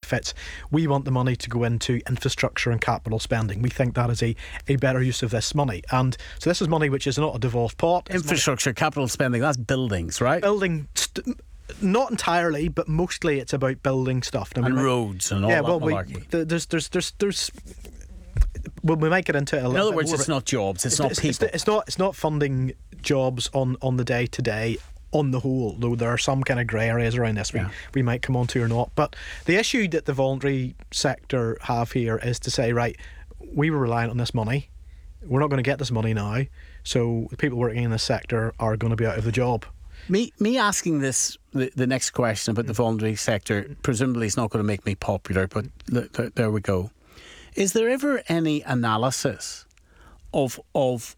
benefits. We want the money to go into infrastructure and capital spending. We think that is a better use of this money. And so this is money which is not a devolved pot. Infrastructure, capital spending, that's buildings, right? Not entirely, but mostly it's about building stuff. And roads and all that malarkey. There's well, we might get into it a little bit. In other words, more, it's not jobs, it's not people. It's not funding jobs on the day to day on the whole, though there are some kind of grey areas around this we might come on to or not. But the issue that the voluntary sector have here is to say, right, we were reliant on this money. We're not going to get this money now, so the people working in this sector are going to be out of the job. Me asking this, the next question about the voluntary sector, presumably is not going to make me popular, but there we go. Is there ever any analysis of